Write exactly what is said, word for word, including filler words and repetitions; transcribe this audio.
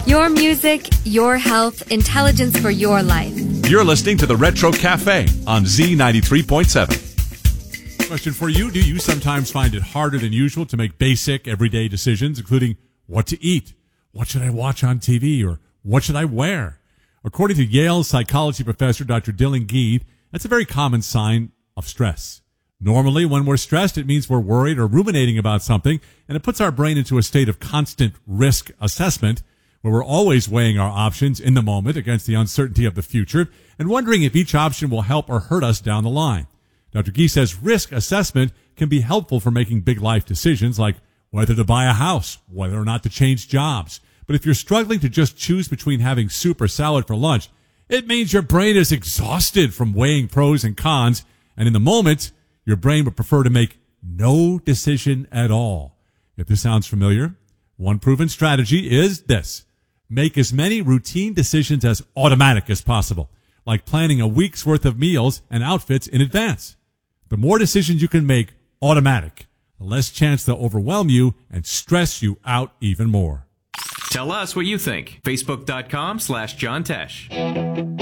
Your music, your health, intelligence for your life. You're listening to the Retro Cafe on Z ninety-three point seven. Question for you. Do you sometimes find it harder than usual to make basic, everyday decisions, including what to eat, what should I watch on T V, or what should I wear? According to Yale psychology professor Doctor Dylan Geed, that's a very common sign of stress. Normally, when we're stressed, it means we're worried or ruminating about something, and it puts our brain into a state of constant risk assessment, where we're always weighing our options in the moment against the uncertainty of the future and wondering if each option will help or hurt us down the line. Doctor Gee says risk assessment can be helpful for making big life decisions like whether to buy a house, whether or not to change jobs. But if you're struggling to just choose between having soup or salad for lunch, it means your brain is exhausted from weighing pros and cons, and in the moment, your brain would prefer to make no decision at all. If this sounds familiar, one proven strategy is this. Make as many routine decisions as automatic as possible, like planning a week's worth of meals and outfits in advance. The more decisions you can make automatic, the less chance they'll overwhelm you and stress you out even more. Tell us what you think. Facebook.com slash John Tesh.